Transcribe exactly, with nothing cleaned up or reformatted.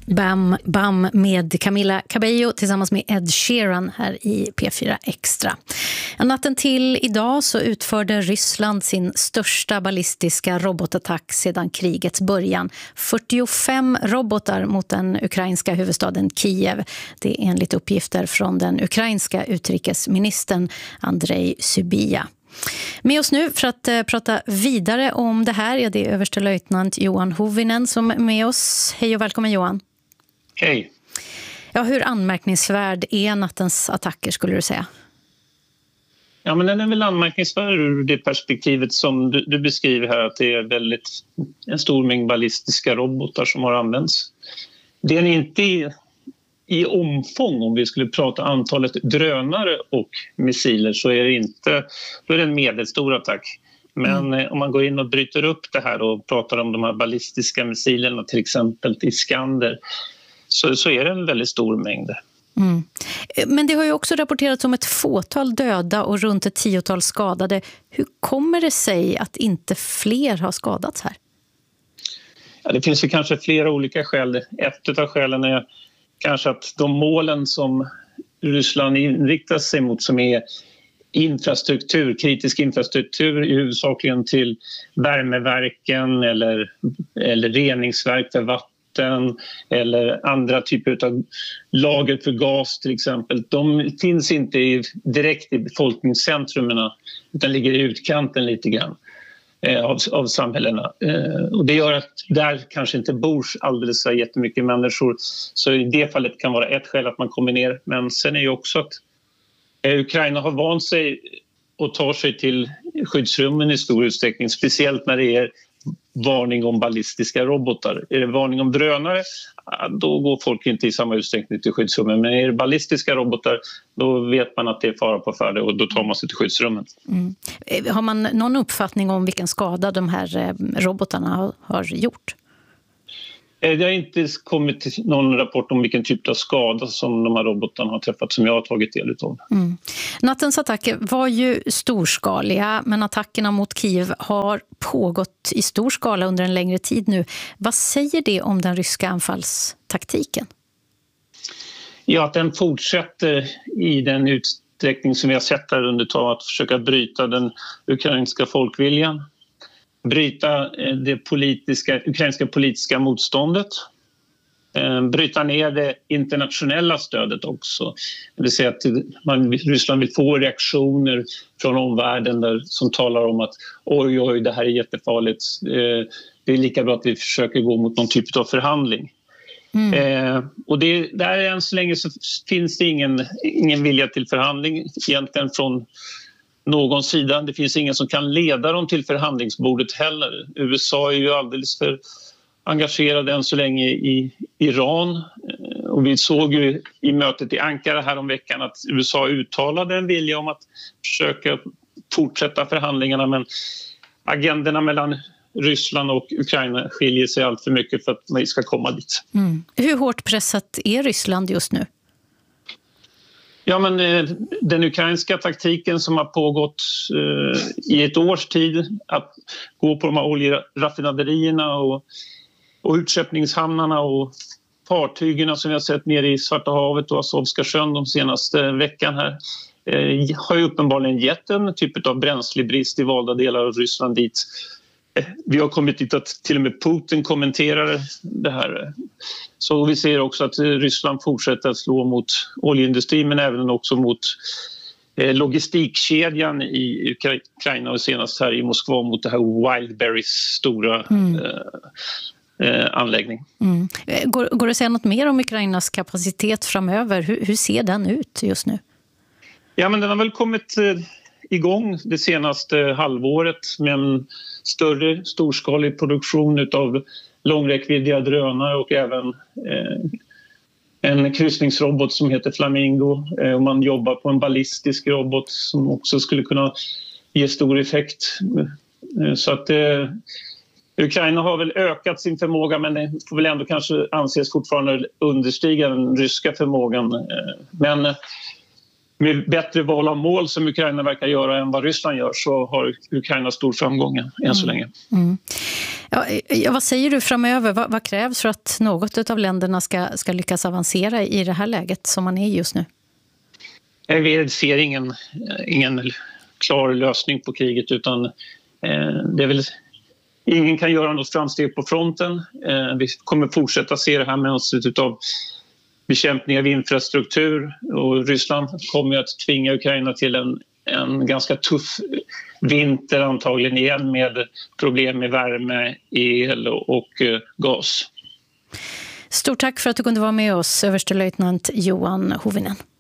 Bam Bam med Camila Cabello tillsammans med Ed Sheeran här i P fyra Extra. Natten till idag så utförde Ryssland sin största ballistiska robotattack sedan krigets början. fyrtiofem robotar mot den ukrainska huvudstaden Kiev. Det är enligt uppgifter från den ukrainska utrikesministern Andrei Sybiha. Med oss nu för att uh, prata vidare om det här är det överstelöjtnant Johan Hovinen som är med oss. Hej och välkommen Johan. Hej. Ja, hur anmärkningsvärd är nattens attacker skulle du säga? Ja, men den är väl anmärkningsvärd ur det perspektivet som du, du beskriver här, att det är väldigt en stor mängd ballistiska robotar som har använts. Det är inte i, i omfång, om vi skulle prata antalet drönare och missiler, så är det inte, då är det en medelstor attack. Men mm. om man går in och bryter upp det här och pratar om de här ballistiska missilerna, till exempel Iskander, så, så är det en väldigt stor mängd. Mm. Men det har ju också rapporterats om ett fåtal döda och runt ett tiotal skadade. Hur kommer det sig att inte fler har skadats här? Ja, det finns ju kanske flera olika skäl. Ett av skälen är kanske att de målen som Ryssland inriktar sig mot, som är infrastruktur, kritisk infrastruktur huvudsakligen till värmeverken eller, eller reningsverk för vatten eller andra typer av lager för gas till exempel. De finns inte i, direkt i befolkningscentrumen utan ligger i utkanten lite grann eh, av, av samhällena. Eh, och det gör att där kanske inte bor alldeles så jättemycket människor. Så i det fallet kan vara ett skäl att man kommer ner. Men sen är ju också att eh, Ukraina har vant sig och tar sig till skyddsrummen i stor utsträckning, speciellt när det är varning om ballistiska robotar. Är det varning om drönare, då går folk inte i samma utsträckning till skyddsrummen. Men är det ballistiska robotar, då vet man att det är fara på färde och då tar man sig till skyddsrummen. Mm. Har man någon uppfattning om vilken skada de här robotarna har, har gjort? Det har inte kommit någon rapport om vilken typ av skada som de här robotarna har träffat som jag har tagit del av. Mm. Nattens attacker var ju storskaliga, men attackerna mot Kiev har pågått i stor skala under en längre tid nu. Vad säger det om den ryska anfallstaktiken? Ja, att den fortsätter i den utsträckning som vi har sett här under tag, att försöka bryta den ukrainska folkviljan. Bryta det politiska, ukrainska politiska motståndet. Bryta ner det internationella stödet också. Det vill säga att man, Ryssland vill få reaktioner från omvärlden där, som talar om att oj, oj, det här är jättefarligt. Det är lika bra att vi försöker gå mot någon typ av förhandling. Mm. Eh, och det, där än så länge så finns det ingen, ingen vilja till förhandling egentligen från någon sida. Det finns ingen som kan leda dem till förhandlingsbordet heller. U S A är ju alldeles för engagerade än så länge i Iran. Och vi såg ju i mötet i Ankara här om veckan att U S A uttalade en vilja om att försöka fortsätta förhandlingarna, men agenderna mellan Ryssland och Ukraina skiljer sig allt för mycket för att man ska komma dit. Mm. Hur hårt pressat är Ryssland just nu? Ja, men eh, den ukrainska taktiken som har pågått eh, i ett års tid, att gå på de här oljeraffinaderierna och, och utskeppningshamnarna och fartygen som vi har sett nere i Svarta havet och Azovska sjön de senaste veckan här, eh, har ju uppenbarligen gett en typ av bränslebrist i valda delar av Ryssland dit. Vi har kommit dit att till och med Putin kommenterar det här. Så vi ser också att Ryssland fortsätter att slå mot oljeindustrin, men även också mot logistikkedjan i Ukraina och senast här i Moskva mot det här Wildberries stora mm. eh, anläggning. Mm. Går, går det att säga något mer om Ukrainas kapacitet framöver? Hur, hur ser den ut just nu? Ja, men den har väl kommit eh, igång det senaste halvåret med en större storskalig produktion av långräckviddiga drönare och även eh, en kryssningsrobot som heter Flamingo. Eh, och man jobbar på en ballistisk robot som också skulle kunna ge stor effekt. Eh, så att eh, Ukraina har väl ökat sin förmåga, men det får väl ändå kanske anses fortfarande understiga den ryska förmågan. Eh, men eh, med bättre val av mål som Ukraina verkar göra än vad Ryssland gör, så har Ukraina stor framgång än så länge. Mm. Ja, ja, vad säger du framöver? Vad, vad krävs för att något av länderna ska, ska lyckas avancera i det här läget som man är just nu? Vi ser ingen, ingen klar lösning på kriget, utan eh, det är väl, ingen kan göra något framsteg på fronten. Eh, vi kommer fortsätta se det här med oss av bekämpning av infrastruktur, och Ryssland kommer att tvinga Ukraina till en, en ganska tuff vinter antagligen igen, med problem med värme, el och eh, gas. Stort tack för att du kunde vara med oss, överstelöjtnant Johan Hovinen.